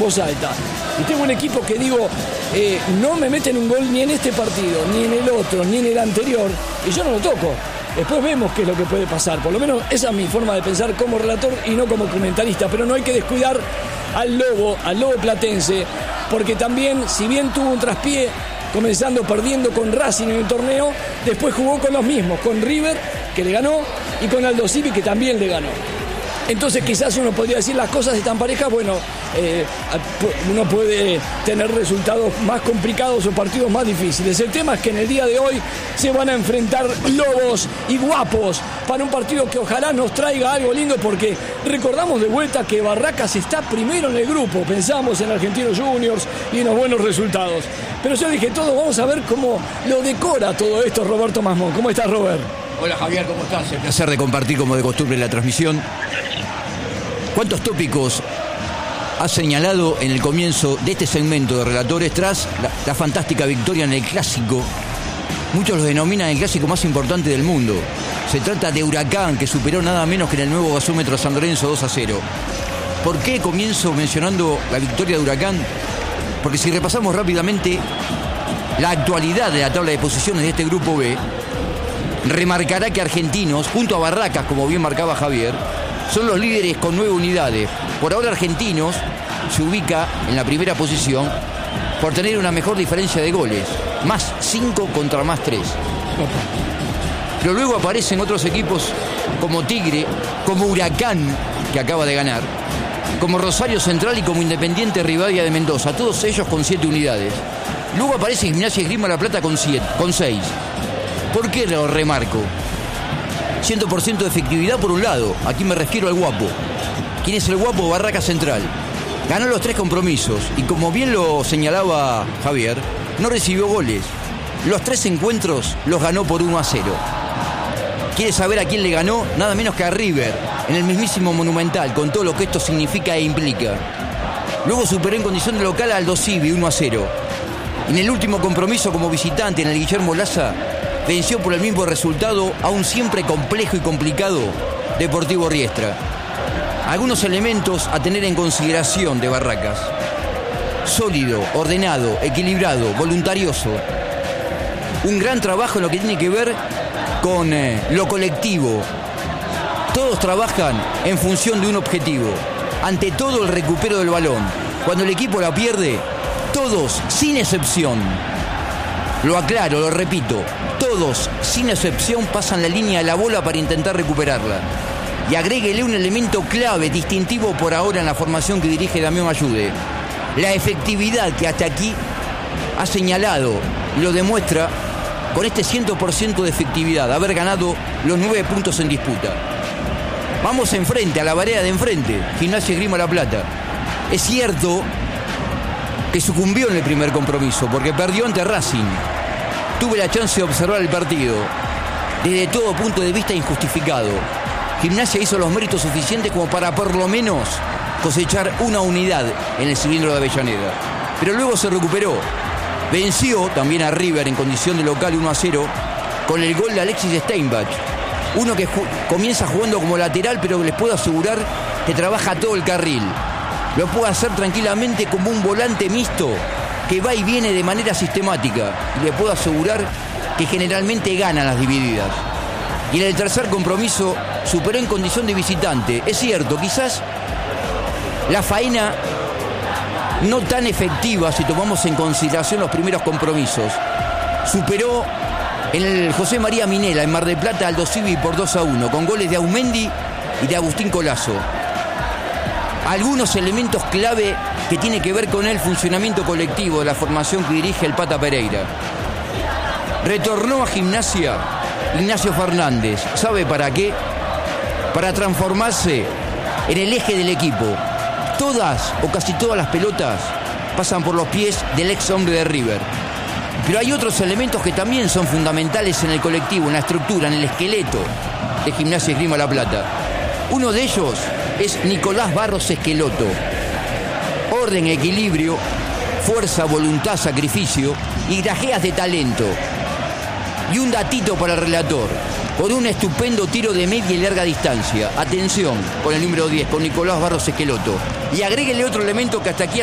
voz alta. Y tengo un equipo que digo, no me meten un gol ni en este partido, ni en el otro, ni en el anterior, y yo no lo toco. Después vemos qué es lo que puede pasar. Por lo menos esa es mi forma de pensar como relator y no como comentarista. Pero no hay que descuidar al Lobo platense, porque también, si bien tuvo un traspié comenzando perdiendo con Racing en el torneo, después jugó con los mismos, con River, que le ganó, y con Aldo Civi, que también le ganó. Entonces quizás uno podría decir, las cosas están parejas, bueno, uno puede tener resultados más complicados o partidos más difíciles. El tema es que en el día de hoy se van a enfrentar Lobos y Guapos para un partido que ojalá nos traiga algo lindo, porque recordamos de vuelta que Barracas está primero en el grupo. Pensamos en Argentinos Juniors y en los buenos resultados. Pero yo dije todo, vamos a ver cómo lo decora todo esto Roberto Masmón. ¿Cómo estás, Robert? Hola, Javier, ¿cómo estás? El placer de compartir como de costumbre la transmisión. ¿Cuántos tópicos has señalado en el comienzo de este segmento de relatores tras la fantástica victoria en el clásico? Muchos lo denominan el clásico más importante del mundo. Se trata de Huracán, que superó nada menos que en el nuevo gasómetro San Lorenzo 2-0. ¿Por qué comienzo mencionando la victoria de Huracán? Porque si repasamos rápidamente la actualidad de la tabla de posiciones de este grupo B, remarcará que Argentinos, junto a Barracas, como bien marcaba Javier, son los líderes con 9 unidades. Por ahora Argentinos se ubica en la primera posición por tener una mejor diferencia de goles, más 5 contra más 3. Pero luego aparecen otros equipos como Tigre, como Huracán, que acaba de ganar, como Rosario Central y como Independiente Rivadavia de Mendoza, todos ellos con 7 unidades. Luego aparece Gimnasia y Esgrima La Plata con 6. ¿Por qué lo remarco? 100% de efectividad por un lado. Aquí me refiero al Guapo. ¿Quién es el Guapo? Barracas Central. Ganó los 3 compromisos y, como bien lo señalaba Javier, no recibió goles. Los 3 encuentros los ganó por 1-0. ¿Quiere saber a quién le ganó? Nada menos que a River, en el mismísimo Monumental, con todo lo que esto significa e implica. Luego superó en condición de local a Aldo Civi 1-0. En el último compromiso como visitante en el Guillermo Laza, venció por el mismo resultado a un siempre complejo y complicado Deportivo Riestra. Algunos elementos a tener en consideración de Barracas: sólido, ordenado, equilibrado, voluntarioso. Un gran trabajo en lo que tiene que ver con lo colectivo. Todos trabajan en función de un objetivo. Ante todo, el recupero del balón. Cuando el equipo la pierde, todos, sin excepción, lo aclaro, lo repito, todos, sin excepción, pasan la línea de la bola para intentar recuperarla. Y agréguele un elemento clave, distintivo por ahora en la formación que dirige Damián Ayude: la efectividad, que hasta aquí ha señalado y lo demuestra con este 100% de efectividad, haber ganado los 9 puntos en disputa. Vamos enfrente, a la vereda de enfrente, Gimnasia y Esgrima La Plata. Es cierto que sucumbió en el primer compromiso, porque perdió ante Racing. Tuve la chance de observar el partido desde todo punto de vista injustificado. Gimnasia hizo los méritos suficientes como para por lo menos cosechar una unidad en el cilindro de Avellaneda. Pero luego se recuperó. Venció también a River en condición de local 1-0 con el gol de Alexis Steinbach. Uno que comienza jugando como lateral, pero les puedo asegurar que trabaja todo el carril. Lo puede hacer tranquilamente como un volante mixto que va y viene de manera sistemática. Y le puedo asegurar que generalmente gana las divididas. Y en el tercer compromiso superó en condición de visitante. Es cierto, quizás la faena no tan efectiva si tomamos en consideración los primeros compromisos. Superó en el José María Minela, en Mar del Plata, Aldo Civi por 2-1, con goles de Aumendi y de Agustín Colazo. Algunos elementos clave que tiene que ver con el funcionamiento colectivo de la formación que dirige el Pata Pereira. Retornó a Gimnasia Ignacio Fernández. ¿Sabe para qué? Para transformarse en el eje del equipo. Todas o casi todas las pelotas pasan por los pies del ex hombre de River. Pero hay otros elementos que también son fundamentales en el colectivo, en la estructura, en el esqueleto de Gimnasia y Esgrima La Plata. Uno de ellos es Nicolás Barros Esqueloto. Orden, equilibrio, fuerza, voluntad, sacrificio y grajeas de talento. Y un datito para el relator: con un estupendo tiro de media y larga distancia. Atención con el número 10, con Nicolás Barros Esqueloto. Y agréguele otro elemento que hasta aquí